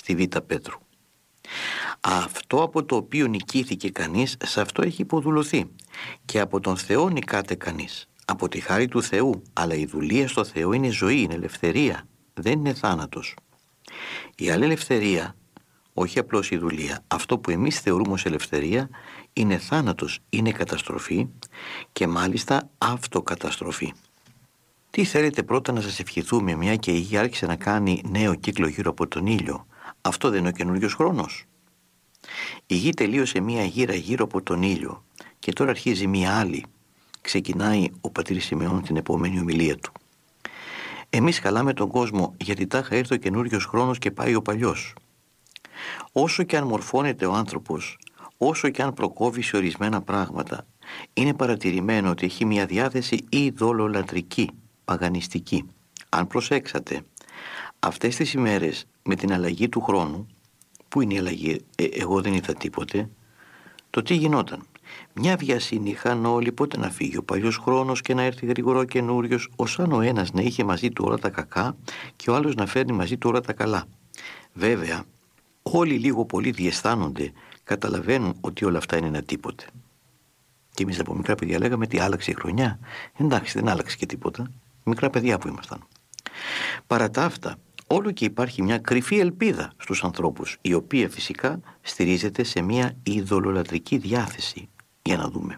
στη Β' Πέτρου. Αυτό από το οποίο νικήθηκε κανείς, σε αυτό έχει υποδουλωθεί. Και από τον Θεό νικάται κανείς, από τη χάρη του Θεού. Αλλά η δουλεία στο Θεό είναι ζωή, είναι ελευθερία, δεν είναι θάνατος. Η άλλη ελευθερία, όχι απλώς η δουλεία, αυτό που εμείς θεωρούμε ως ελευθερία, είναι θάνατος, είναι καταστροφή και μάλιστα αυτοκαταστροφή. Τι θέλετε πρώτα να σας ευχηθούμε, μια και η γη άρχισε να κάνει νέο κύκλο γύρω από τον ήλιο? Αυτό δεν είναι ο καινούριος χρόνος? Η γη τελείωσε μία γύρα γύρω από τον ήλιο και τώρα αρχίζει μία άλλη. Ξεκινάει ο πατήρ Σιμεών την επόμενη ομιλία του. Εμείς χαλάμε τον κόσμο γιατί τάχα ήρθε ο καινούριος χρόνος και πάει ο παλιός. Όσο και αν μορφώνεται ο άνθρωπος, όσο και αν προκόβει σε ορισμένα πράγματα, είναι παρατηρημένο ότι έχει μια διάθεση ειδωλολατρική, παγανιστική. Αν προσέξατε, αυτές τις ημέρες με την αλλαγή του χρόνου, πού είναι η αλλαγή, εγώ δεν είδα τίποτε, το τι γινόταν? Μια βιασύνη είχαν όλοι, πότε να φύγει ο παλιός χρόνος και να έρθει γρήγορα ο καινούριος, ως αν ο ένας να είχε μαζί του όλα τα κακά και ο άλλος να φέρνει μαζί του όλα τα καλά. Βέβαια, όλοι λίγο πολύ διαισθάνονται, καταλαβαίνουν ότι όλα αυτά είναι ένα τίποτε. Και εμείς από μικρά παιδιά λέγαμε τι άλλαξε η χρονιά. Εντάξει, δεν άλλαξε και τίποτα. Μικρά παιδιά που ήμασταν. Παρά τα αυτά, όλο και υπάρχει μια κρυφή ελπίδα στους ανθρώπους, η οποία φυσικά στηρίζεται σε μια ειδωλολατρική διάθεση. Για να δούμε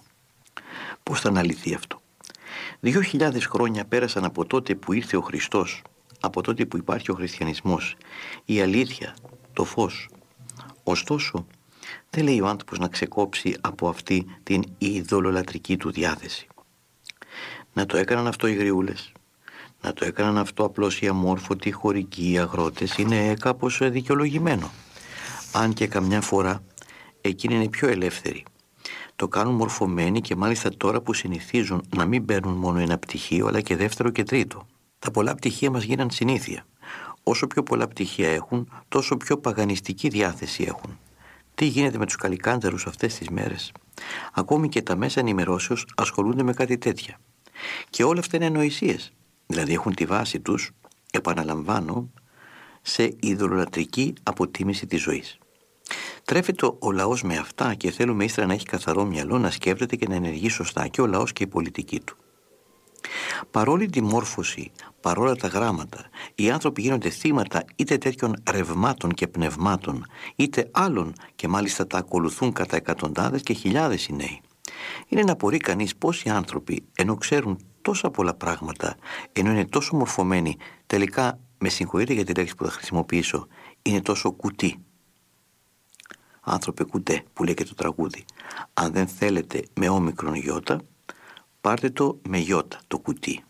πώς θα αναλυθεί αυτό. 2.000 χρόνια πέρασαν από τότε που ήρθε ο Χριστός, από τότε που υπάρχει ο χριστιανισμός, η αλήθεια, το φως. Ωστόσο, δεν λέει ο άνθρωπος να ξεκόψει από αυτή την ειδωλολατρική του διάθεση. Να το έκαναν αυτό οι γριούλες, να το έκαναν αυτό απλώς οι αμόρφωτοι, οι χωρικοί, οι αγρότες, είναι κάπως δικαιολογημένο. Αν και καμιά φορά εκείνοι είναι πιο ελεύθεροι. Το κάνουν μορφωμένοι και μάλιστα τώρα που συνηθίζουν να μην παίρνουν μόνο ένα πτυχίο αλλά και δεύτερο και τρίτο. Τα πολλά πτυχία μας γίναν συνήθεια. Όσο πιο πολλά πτυχία έχουν, τόσο πιο παγανιστική διάθεση έχουν. Τι γίνεται με τους καλικάντερους αυτές τις μέρες? Ακόμη και τα μέσα ενημερώσεως ασχολούνται με κάτι τέτοια. Και όλα αυτά είναι ανοησίες. Δηλαδή έχουν τη βάση τους, επαναλαμβάνω, σε ειδωλολατρική αποτίμηση της ζωής. Τρέφεται ο λαός με αυτά και θέλουμε ύστερα να έχει καθαρό μυαλό, να σκέφτεται και να ενεργεί σωστά, και ο λαός και η πολιτική του. Παρόλη τη μόρφωση, παρόλα τα γράμματα, οι άνθρωποι γίνονται θύματα είτε τέτοιων ρευμάτων και πνευμάτων, είτε άλλων, και μάλιστα τα ακολουθούν κατά εκατοντάδες και χιλιάδες οι νέοι. Είναι να απορεί κανείς πώς οι άνθρωποι, ενώ ξέρουν τόσα πολλά πράγματα, ενώ είναι τόσο μορφωμένοι, τελικά, με συγχωρείτε για τη λέξη που θα χρησιμοποιήσω, είναι τόσο κουτί. Άνθρωπε κουτέ, που λέει και το τραγούδι. Αν δεν θέλετε με όμικρον γιώτα, πάρτε το με γιώτα, το κουτί.